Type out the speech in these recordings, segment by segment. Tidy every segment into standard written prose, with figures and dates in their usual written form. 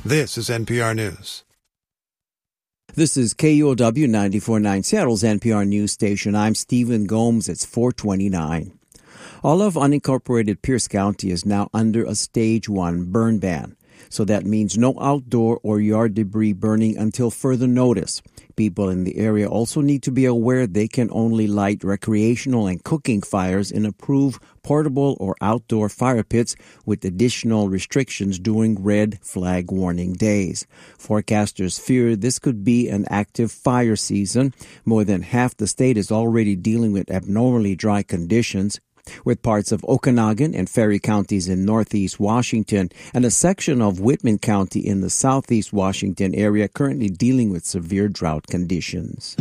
This is NPR News. This is KUOW 94.9, Seattle's NPR news station. I'm Stephen Gomes. It's 4:29. All of unincorporated Pierce County is now under a Stage 1 burn ban. So that means no outdoor or yard debris burning until further notice. People in the area also need to be aware they can only light recreational and cooking fires in approved portable or outdoor fire pits with additional restrictions during red flag warning days. Forecasters fear this could be an active fire season. More than half the state is already dealing with abnormally dry conditions, with parts of Okanagan and Ferry counties in northeast Washington and a section of Whitman County in the southeast Washington area currently dealing with severe drought conditions.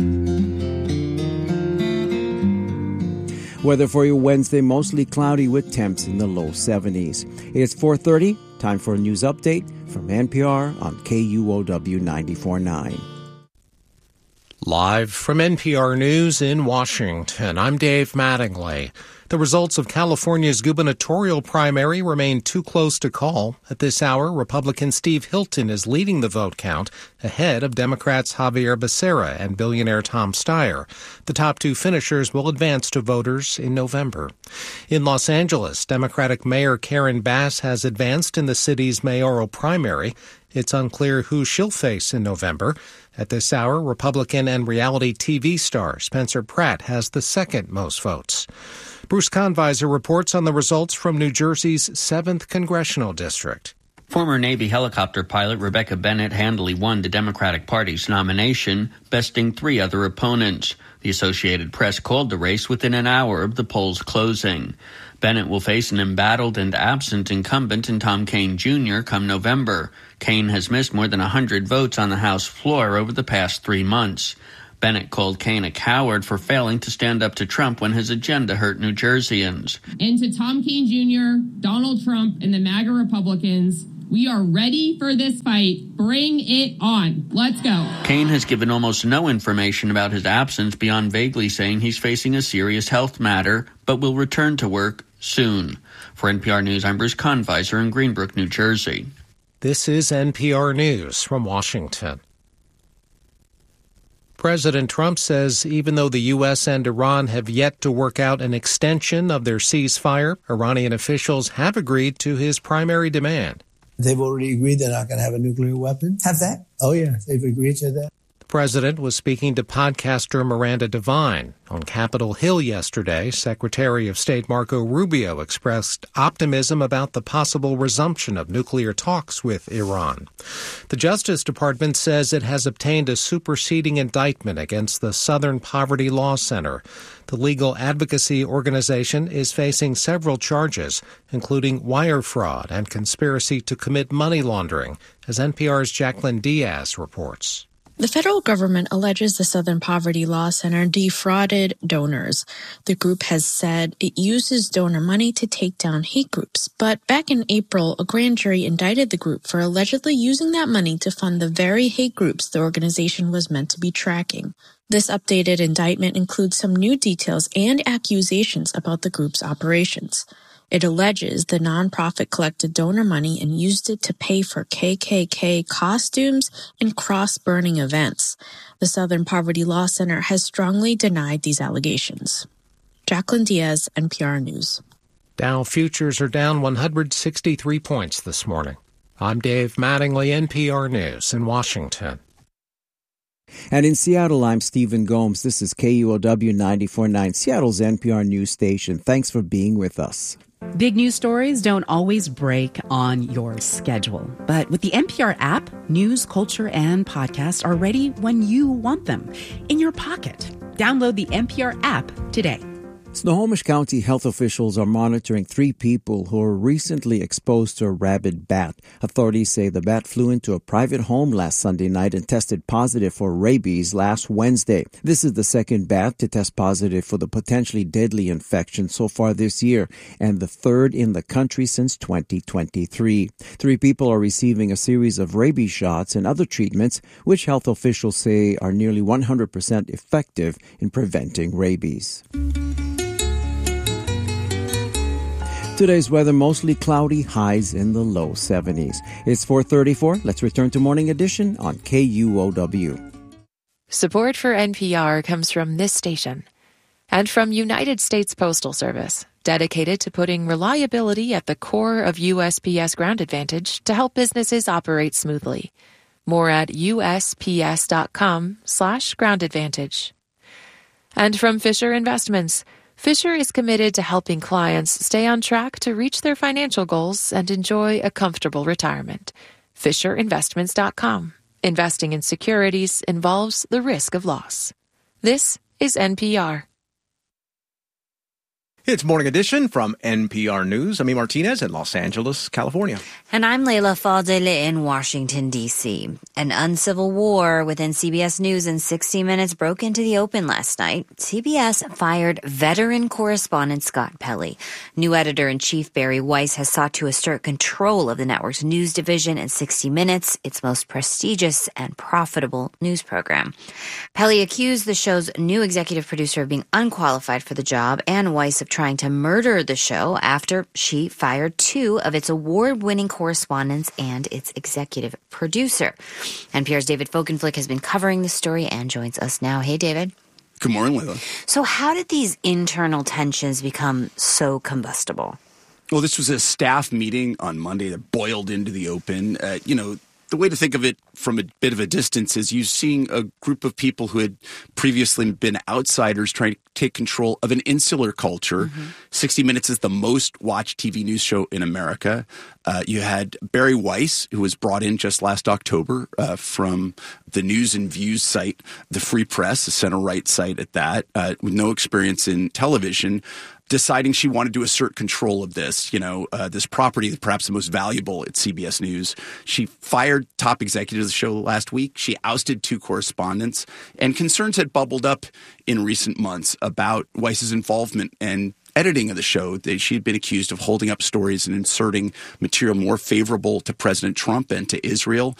Weather for your Wednesday, mostly cloudy with temps in the low 70s. It's 4:30, time for a news update from NPR on KUOW 94.9. Live from NPR News in Washington, I'm Dave Mattingly. The results of California's gubernatorial primary remain too close to call. At this hour, Republican Steve Hilton is leading the vote count ahead of Democrats Javier Becerra and billionaire Tom Steyer. The top two finishers will advance to voters in November. In Los Angeles, Democratic Mayor Karen Bass has advanced in the city's mayoral primary. It's unclear who she'll face in November. At this hour, Republican and reality TV star Spencer Pratt has the second most votes. Bruce Conviser reports on the results from New Jersey's 7th Congressional District. Former Navy helicopter pilot Rebecca Bennett handily won the Democratic Party's nomination, besting three other opponents. The Associated Press called the race within an hour of the polls closing. Bennett will face an embattled and absent incumbent in Tom Kean Jr. come November. Kean has missed more than 100 votes on the House floor over the past 3 months. Bennett called Kean a coward for failing to stand up to Trump when his agenda hurt New Jerseyans. And to Tom Kean Jr., Donald Trump, and the MAGA Republicans, we are ready for this fight. Bring it on. Let's go. Kean has given almost no information about his absence beyond vaguely saying he's facing a serious health matter, but will return to work soon. For NPR News, I'm Bruce Conviser in Greenbrook, New Jersey. This is NPR News from Washington. President Trump says even though the U.S. and Iran have yet to work out an extension of their ceasefire, Iranian officials have agreed to his primary demand. They've already agreed they're not going to have a nuclear weapon. Have they? Oh, yeah. They've agreed to that. The president was speaking to podcaster Miranda Devine. On Capitol Hill yesterday, Secretary of State Marco Rubio expressed optimism about the possible resumption of nuclear talks with Iran. The Justice Department says it has obtained a superseding indictment against the Southern Poverty Law Center. The legal advocacy organization is facing several charges, including wire fraud and conspiracy to commit money laundering, as NPR's Jacqueline Diaz reports. The federal government alleges the Southern Poverty Law Center defrauded donors. The group has said it uses donor money to take down hate groups. But back in April, a grand jury indicted the group for allegedly using that money to fund the very hate groups the organization was meant to be tracking. This updated indictment includes some new details and accusations about the group's operations. It alleges the nonprofit collected donor money and used it to pay for KKK costumes and cross-burning events. The Southern Poverty Law Center has strongly denied these allegations. Jacqueline Diaz, NPR News. Dow futures are down 163 points this morning. I'm Dave Mattingly, NPR News in Washington. And in Seattle, I'm Stephen Gomes. This is KUOW 94.9, Seattle's NPR news station. Thanks for being with us. Big news stories don't always break on your schedule. But with the NPR app, news, culture, and podcasts are ready when you want them. In your pocket. Download the NPR app today. Snohomish County health officials are monitoring 3 people who were recently exposed to a rabid bat. Authorities say the bat flew into a private home last Sunday night and tested positive for rabies last Wednesday. This is the second bat to test positive for the potentially deadly infection so far this year, and the third in the country since 2023. 3 people are receiving a series of rabies shots and other treatments, which health officials say are nearly 100% effective in preventing rabies. Today's weather mostly cloudy, highs in the low 70s. It's 4:34. Let's return to Morning Edition on KUOW. Support for NPR comes from this station and from United States Postal Service, dedicated to putting reliability at the core of USPS Ground Advantage to help businesses operate smoothly. More at usps.com/Ground Advantage. And from Fisher Investments. Fisher is committed to helping clients stay on track to reach their financial goals and enjoy a comfortable retirement. FisherInvestments.com. Investing in securities involves the risk of loss. This is NPR. It's Morning Edition from NPR News. I'm E. Martinez in Los Angeles, California. And I'm Leila Fadele in Washington, D.C. An uncivil war within CBS News and 60 Minutes broke into the open last night. CBS fired veteran correspondent Scott Pelley. New editor-in-chief Barry Weiss has sought to assert control of the network's news division and 60 Minutes, its most prestigious and profitable news program. Pelley accused the show's new executive producer of being unqualified for the job and Weiss of trying to murder the show after she fired two of its award-winning correspondents and its executive producer. NPR's David Folkenflik has been covering the story and joins us now. Hey, David. Good morning, Leila. So how did these internal tensions become so combustible? Well, this was a staff meeting on Monday that boiled into the open. The way to think of it from a bit of a distance is you're seeing a group of people who had previously been outsiders trying to take control of an insular culture. 60 Minutes is the most watched TV news show in America. You had Barry Weiss, who was brought in just last October from the News and Views site, the Free Press, the center-right site at that, with no experience in television, deciding she wanted to assert control of this, this property, perhaps the most valuable at CBS News. She fired top executives of the show last week. She ousted two correspondents, and concerns had bubbled up in recent months about Weiss's involvement and editing of the show. She had been accused of holding up stories and inserting material more favorable to President Trump and to Israel.